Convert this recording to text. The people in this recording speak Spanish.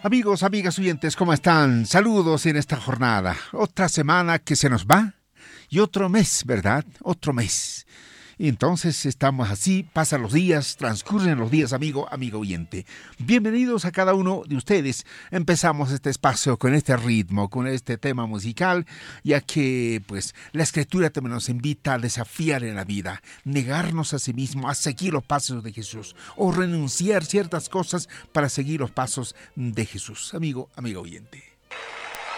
Amigos, amigas oyentes, ¿cómo están? Saludos en esta jornada. Otra semana que se nos va y otro mes, ¿verdad? Otro mes. Y entonces estamos así, pasan los días, transcurren los días, amigo oyente. Bienvenidos a cada uno de ustedes. Empezamos este espacio con este ritmo, con este tema musical, ya que pues la Escritura también nos invita a desafiar en la vida, negarnos a sí mismo, a seguir los pasos de Jesús, o renunciar ciertas cosas para seguir los pasos de Jesús. Amigo oyente.